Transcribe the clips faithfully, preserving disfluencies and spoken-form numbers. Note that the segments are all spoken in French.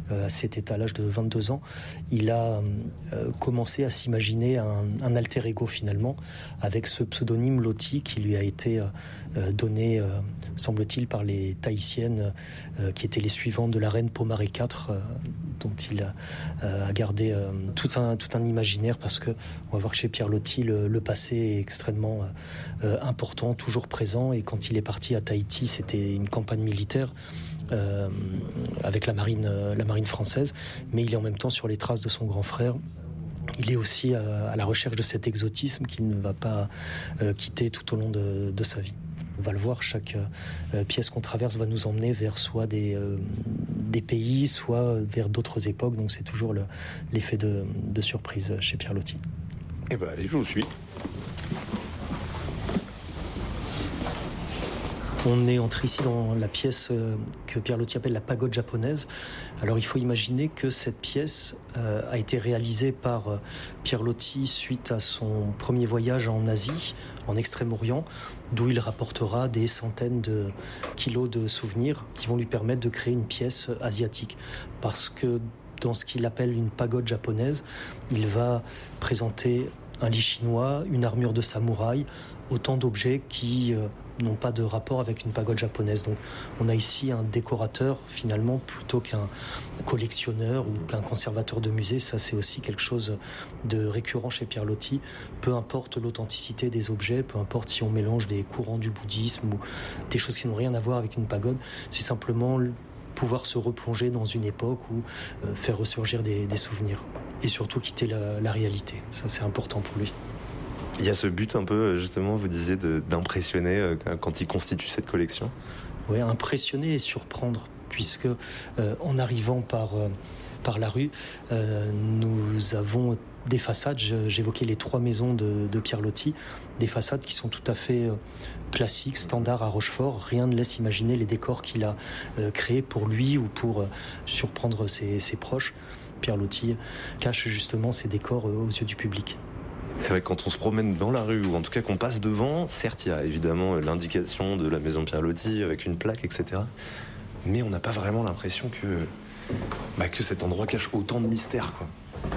euh, à cet étalage de vingt-deux ans, il a euh, commencé à s'imaginer un, un alter ego finalement, avec ce pseudonyme Loti qui lui a été euh, donné, euh, semble-t-il, par les Tahitiennes euh, qui étaient les suivantes de la reine Pomaré quatre, euh, dont il a, euh, a gardé euh, tout, un, tout un imaginaire, parce que on va voir que chez Pierre Loti, le, le passé est extrêmement euh, important, toujours présent, et quand il est parti à Tahiti, c'était une campagne militaire euh, avec la marine, euh, la marine française, mais il est en même temps sur les traces de son grand frère. Il est aussi à, à la recherche de cet exotisme qu'il ne va pas euh, quitter tout au long de, de sa vie. On va le voir, chaque euh, pièce qu'on traverse va nous emmener vers soit des, euh, des pays, soit vers d'autres époques. Donc c'est toujours le, l'effet de, de surprise chez Pierre Loti. Eh ben allez, je vous suis. On est entré ici dans la pièce que Pierre Loti appelle la pagode japonaise. Alors il faut imaginer que cette pièce euh, a été réalisée par euh, Pierre Loti suite à son premier voyage en Asie, en Extrême-Orient, d'où il rapportera des centaines de kilos de souvenirs qui vont lui permettre de créer une pièce asiatique. Parce que dans ce qu'il appelle une pagode japonaise, il va présenter un lit chinois, une armure de samouraï, autant d'objets qui euh, n'ont pas de rapport avec une pagode japonaise. Donc on a ici un décorateur finalement plutôt qu'un collectionneur ou qu'un conservateur de musée. Ça, c'est aussi quelque chose de récurrent chez Pierre Loti. Peu importe l'authenticité des objets, peu importe si on mélange des courants du bouddhisme ou des choses qui n'ont rien à voir avec une pagode, c'est simplement pouvoir se replonger dans une époque ou euh, faire ressurgir des, des souvenirs. Et surtout quitter la, la réalité. Ça, c'est important pour lui. Il y a ce but un peu, justement, vous disiez, de, d'impressionner quand il constitue cette collection. Oui, impressionner et surprendre, puisque euh, en arrivant par, euh, par la rue, euh, nous avons des façades, j'évoquais les trois maisons de, de Pierre Loti, des façades qui sont tout à fait euh, classiques, standards à Rochefort. Rien ne laisse imaginer les décors qu'il a euh, créés pour lui ou pour euh, surprendre ses, ses proches. Pierre Loti cache justement ces décors euh, aux yeux du public. C'est vrai que quand on se promène dans la rue, ou en tout cas qu'on passe devant, certes il y a évidemment l'indication de la maison Pierre Loti avec une plaque, et cetera. Mais on n'a pas vraiment l'impression que, bah, que cet endroit cache autant de mystères, quoi.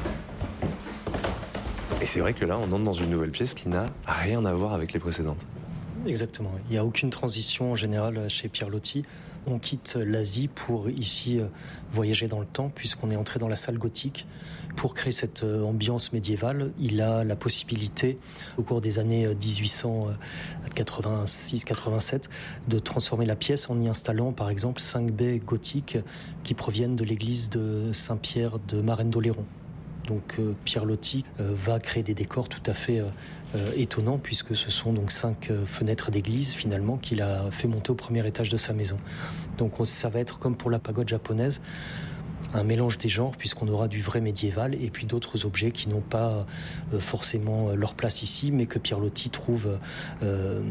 Et c'est vrai que là, on entre dans une nouvelle pièce qui n'a rien à voir avec les précédentes. Exactement. Il n'y a aucune transition en général chez Pierre Loti. On quitte l'Asie pour ici voyager dans le temps, puisqu'on est entré dans la salle gothique. Pour créer cette ambiance médiévale, il a la possibilité, au cours des années dix-huit cent quatre-vingt-six quatre-vingt-sept, de transformer la pièce en y installant, par exemple, cinq baies gothiques qui proviennent de l'église de Saint-Pierre de Marraine-d'Oléron. Donc euh, Pierre Loti euh, va créer des décors tout à fait euh, euh, étonnants, puisque ce sont donc cinq euh, fenêtres d'église finalement qu'il a fait monter au premier étage de sa maison. Donc on, ça va être comme pour la pagode japonaise, un mélange des genres, puisqu'on aura du vrai médiéval et puis d'autres objets qui n'ont pas euh, forcément leur place ici, mais que Pierre Loti trouve euh,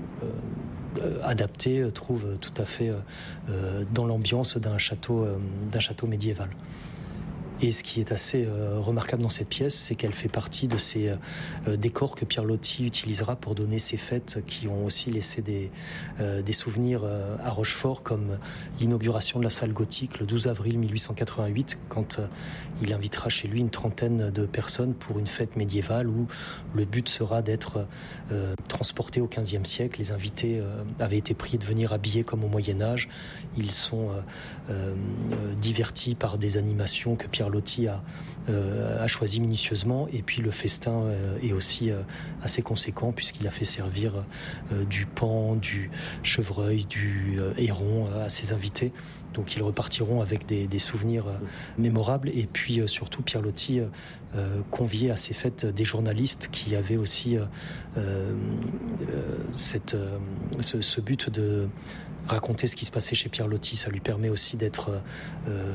euh, adapté, trouve tout à fait euh, dans l'ambiance d'un château, euh, d'un château médiéval. Et ce qui est assez euh, remarquable dans cette pièce, c'est qu'elle fait partie de ces euh, décors que Pierre Loti utilisera pour donner ces fêtes qui ont aussi laissé des, euh, des souvenirs euh, à Rochefort, comme l'inauguration de la salle gothique le douze avril mille huit cent quatre-vingt-huit, quand euh, il invitera chez lui une trentaine de personnes pour une fête médiévale où le but sera d'être euh, transporté au quinzième siècle. Les invités euh, avaient été priés de venir habillés comme au Moyen-Âge. Ils sont euh, euh, divertis par des animations que Pierre Loti a, euh, a choisi minutieusement, et puis le festin euh, est aussi euh, assez conséquent, puisqu'il a fait servir euh, du paon, du chevreuil, du euh, héron euh, à ses invités. Donc ils repartiront avec des, des souvenirs euh, mémorables. Et puis euh, surtout Pierre Loti euh, conviait à ces fêtes des journalistes qui avaient aussi euh, euh, cette, euh, ce, ce but de raconter ce qui se passait chez Pierre Loti. Ça lui permet aussi d'être euh,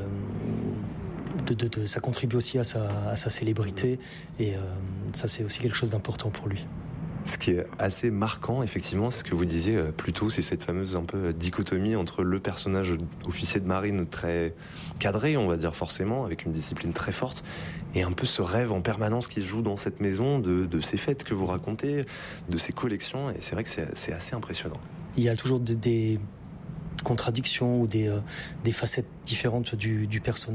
De, de, de, ça contribue aussi à sa, à sa célébrité, et euh, ça c'est aussi quelque chose d'important pour lui. Ce qui est assez marquant, effectivement, c'est ce que vous disiez plus tôt, c'est cette fameuse un peu dichotomie entre le personnage officier de marine très cadré, on va dire forcément, avec une discipline très forte, et un peu ce rêve en permanence qui se joue dans cette maison, de, de ces fêtes que vous racontez, de ces collections, et c'est vrai que c'est, c'est assez impressionnant. Il y a toujours des, des contradictions ou des, euh, des facettes différentes du, du personnage.